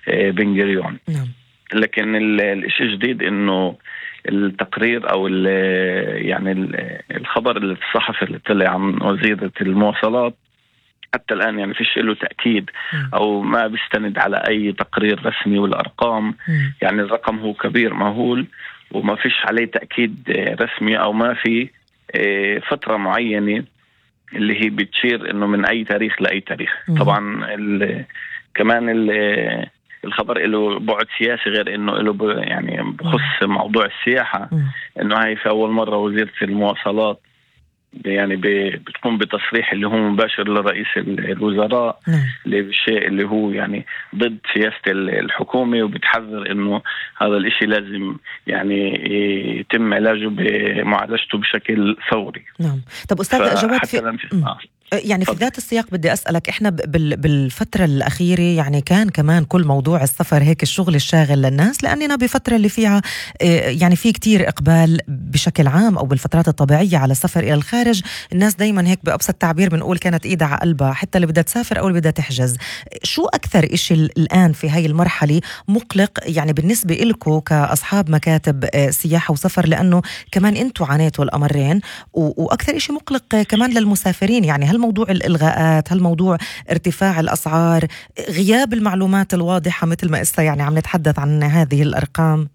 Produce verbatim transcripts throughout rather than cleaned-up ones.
بن-غوريون. نعم. لكن الشيء الجديد إنه التقرير أو يعني الخبر الصحفي اللي طلع عن وزيرة المواصلات حتى الآن يعني فيش له تأكيد أو ما بيستند على أي تقرير رسمي، والأرقام يعني الرقم هو كبير مهول وما فيش عليه تأكيد رسمي أو ما في فترة معينة اللي هي بتشير إنه من أي تاريخ لأي تاريخ. طبعا كمان الخبر له بعد سياسي غير إنه له يعني بخص موضوع السياحة، إنه هاي في أول مرة وزيرة المواصلات يعني بتكون بتصريح اللي هو مباشر لرئيس الوزراء للشيء اللي هو يعني ضد سياسة الحكومة، وبتحذر إنه هذا الإشي لازم يعني يتم علاجه بمعالجته بشكل فوري. نعم. طب أستاذ جواد، في يعني في ذات السياق بدي أسألك، إحنا بالفترة الأخيرة يعني كان كمان كل موضوع السفر هيك الشغل الشاغل للناس، لأننا بفترة اللي فيها يعني في كتير إقبال بشكل عام أو بالفترات الطبيعية على السفر إلى الخارج. الناس دايما هيك بأبسط تعبير بنقول كانت إيدها على قلبها، حتى اللي بدها تسافر أو اللي بدها تحجز. شو أكثر إشي الآن في هاي المرحلة مقلق يعني بالنسبة إلكو كأصحاب مكاتب سياحة وسفر، لأنه كمان أنتوا عانيتوا الأمرين، وأكثر إشي مقلق كمان للمسافرين؟ يعني هل موضوع الإلغاءات، هل موضوع ارتفاع الأسعار، غياب المعلومات الواضحة مثل ما إسا يعني عم نتحدث عن هذه الأرقام؟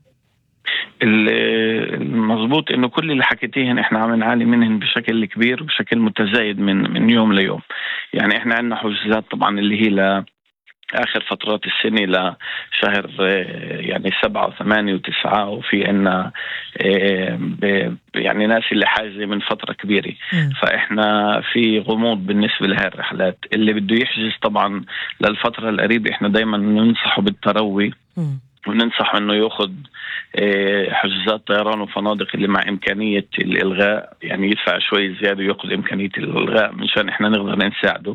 المضبوط إنه كل اللي حكيتيهن إحنا عم نعاني منهن بشكل كبير وبشكل متزايد من من يوم ليوم. يعني إحنا عندنا حجوزات طبعا اللي هي ل آخر فترات السنة لشهر يعني سبعة وثمانية وتسعة، وفي أن يعني ناس اللي حاجزة من فترة كبيرة. م. فإحنا في غموض بالنسبة لهذه الرحلات. اللي بده يحجز طبعا للفترة القريبة إحنا دايما ننصحه بالتروي، م. وننصح إنه يأخذ حجوزات طيران وفنادق اللي مع إمكانية الإلغاء، يعني يدفع شوي زيادة ويأخذ إمكانية الإلغاء منشان إحنا نقدر نساعده.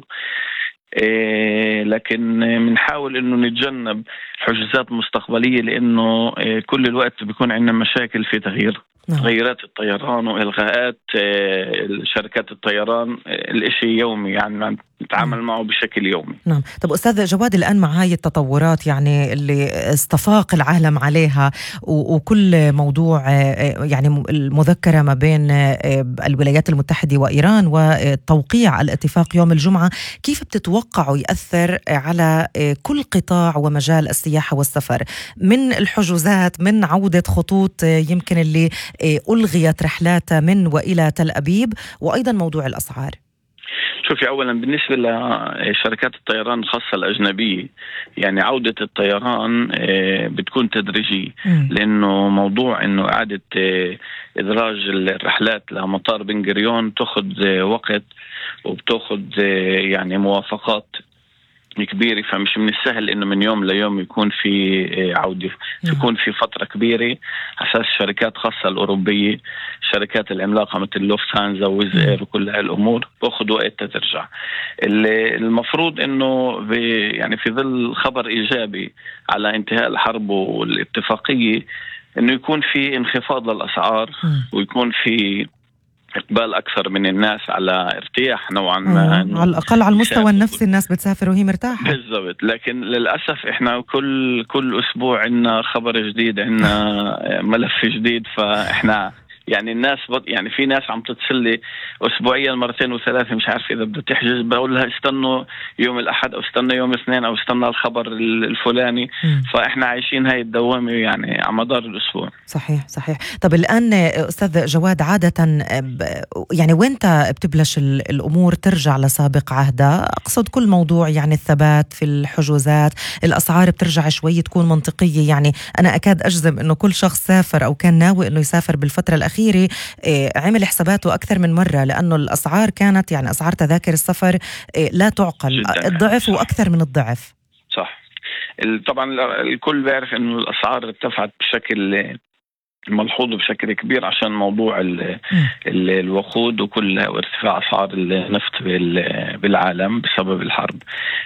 إيه لكن بنحاول انه نتجنب حجوزات مستقبليه، لانه إيه كل الوقت بيكون عندنا مشاكل في تغيير نعم. تغييرات الطيران والغاءات إيه شركات الطيران إيه الاشي يومي، يعني نتعامل نعم. معه بشكل يومي. نعم. طب أستاذ جواد، الآن مع هاي التطورات يعني اللي استفاق العالم عليها وكل موضوع يعني المذكرة ما بين الولايات المتحدة وإيران وتوقيع الاتفاق يوم الجمعة، كيف بتتوقعوا يأثر على كل قطاع ومجال السياحة والسفر، من الحجوزات، من عودة خطوط يمكن اللي ألغيت رحلاتها من وإلى تل أبيب، وأيضا موضوع الأسعار؟ شوفي، أولا بالنسبة لشركات الطيران الخاصة الأجنبية، يعني عودة الطيران بتكون تدريجية، لأنه موضوع أنه إعادة إدراج الرحلات لمطار بن-غوريون تأخذ وقت وبتأخذ يعني موافقات كبيرة، فمش من السهل إنه من يوم ليوم يكون في عودة، يكون في فترة كبيرة. أساس شركات خاصة الأوروبية، شركات العملاقة مثل لوفتهانزا وويز وكل هالأمور بأخذ وقت ترجع. المفروض إنه يعني في ظل خبر إيجابي على انتهاء الحرب والاتفاقية، إنه يكون في انخفاض للأسعار ويكون في إقبال أكثر من الناس على ارتياح نوعا ما، على الأقل على المستوى النفسي الناس بتسافر وهي مرتاحة. بالضبط. لكن للأسف إحنا كل كل أسبوع عنا خبر جديد، عنا ملف جديد. فإحنا يعني الناس يعني في ناس عم تتصل لي أسبوعيا مرتين وثلاثة، مش عارف إذا بدها تحجز، بقول لها استنوا يوم الأحد أو استنوا يوم الاثنين أو استنوا الخبر الفلاني. م. فإحنا عايشين هاي الدوامة يعني على مدار الأسبوع. صحيح صحيح. طب الآن أستاذ جواد، عادة يعني وينتا بتبلش الأمور ترجع لسابق عهدها؟ أقصد كل موضوع يعني الثبات في الحجوزات، الأسعار بترجع شوي تكون منطقية. يعني أنا أكاد أجزم إنه كل شخص سافر أو كان ناوي إنه يسافر بالفترة الأخيرة عمل حساباته أكثر من مرة، لأنه الأسعار كانت يعني أسعار تذاكر السفر لا تعقل، الضعف وأكثر من الضعف. صح. طبعا الكل بيعرف إنه الأسعار ارتفعت بشكل ملحوظ بشكل كبير عشان موضوع ال ال الوقود وكل وارتفاع أسعار النفط بالعالم بسبب الحرب.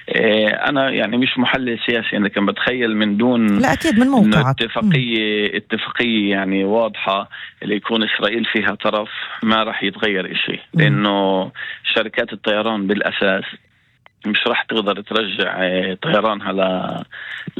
أنا يعني مش محلل سياسي، لكن بتخيل من دون لا أكيد من موقعك اتفاقية م. اتفاقية يعني واضحة اللي يكون إسرائيل فيها طرف، ما راح يتغير إشي، لأنه شركات الطيران بالأساس مش راح تقدر ترجع طيرانها ل